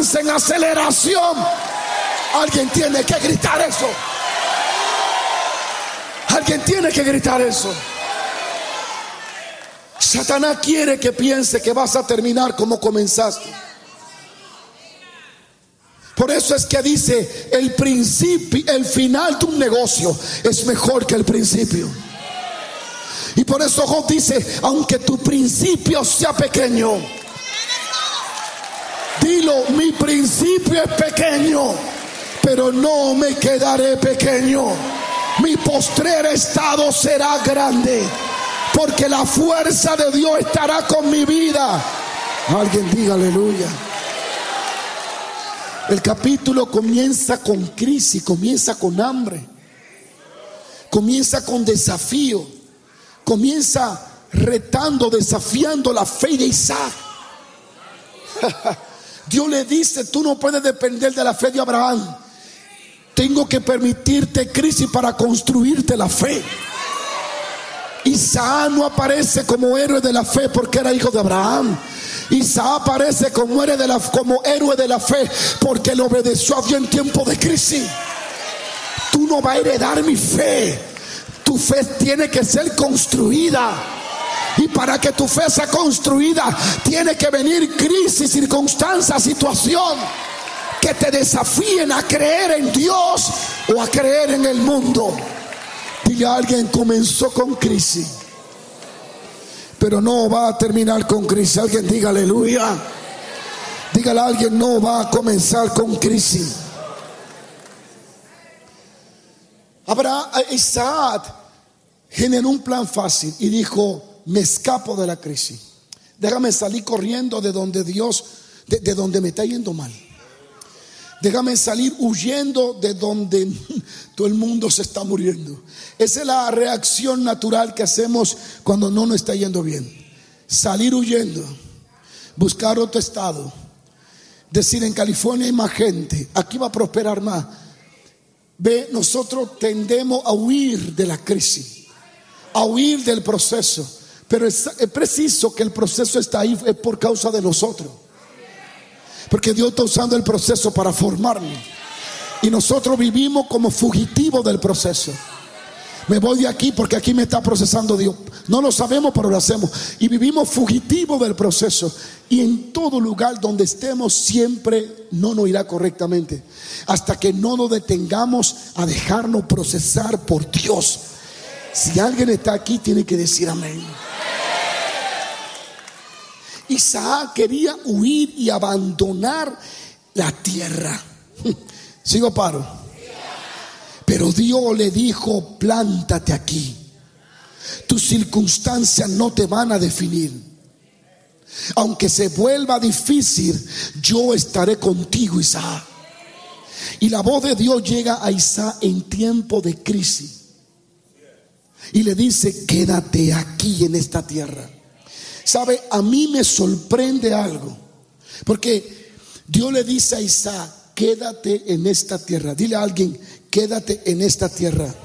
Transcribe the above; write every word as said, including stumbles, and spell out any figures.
avance en aceleración. Alguien tiene que gritar eso. Alguien tiene que gritar eso. Satanás quiere que piense que vas a terminar como comenzaste. Por eso es que dice, el principio, el final de un negocio es mejor que el principio. Y por eso Job dice, aunque tu principio sea pequeño, dilo, mi principio es pequeño, pero no me quedaré pequeño. Mi postrer estado será grande, porque la fuerza de Dios estará con mi vida. Alguien diga aleluya. El capítulo comienza con crisis, comienza con hambre, comienza con desafío, comienza retando, desafiando la fe de Isaac. Dios le dice, tú no puedes depender de la fe de Abraham. Tengo que permitirte crisis para construirte la fe. Isaac no aparece como héroe de la fe porque era hijo de Abraham. Isaac aparece como héroe de la, como héroe de la fe porque le obedeció a Dios en tiempo de crisis. Tú no vas a heredar mi fe. Tu fe tiene que ser construida. Y para que tu fe sea construida, tiene que venir crisis, circunstancia, situación que te desafíen a creer en Dios o a creer en el mundo. Dile a alguien, comenzó con crisis, pero no va a terminar con crisis. Alguien diga aleluya. Dígale a alguien, no va a comenzar con crisis. Abraham, Isaac generó un plan fácil y dijo, me escapo de la crisis. Déjame salir corriendo de donde Dios, de, de donde me está yendo mal. Déjame salir huyendo de donde todo el mundo se está muriendo. Esa es la reacción natural que hacemos cuando no nos está yendo bien. Salir huyendo, buscar otro estado, decir, en California hay más gente, aquí va a prosperar más. Ve, nosotros tendemos a huir de la crisis, a huir del proceso, pero es, es preciso que el proceso está ahí, es por causa de nosotros. Porque Dios está usando el proceso para formarnos. Y nosotros vivimos como fugitivos del proceso. Me voy de aquí porque aquí me está procesando Dios. No lo sabemos, pero lo hacemos. Y vivimos fugitivos del proceso. Y en todo lugar donde estemos siempre no nos irá correctamente, hasta que no nos detengamos a dejarnos procesar por Dios. Si alguien está aquí, tiene que decir amén. Isaac quería huir y abandonar la tierra. Sigo paro. Pero Dios le dijo, plántate aquí. Tus circunstancias no te van a definir. Aunque se vuelva difícil, yo estaré contigo, Isaac. Y la voz de Dios llega a Isaac en tiempo de crisis y le dice, quédate aquí en esta tierra. Sabe, a mí me sorprende algo, porque Dios le dice a Isaac, quédate en esta tierra. Dile a alguien, quédate en esta tierra.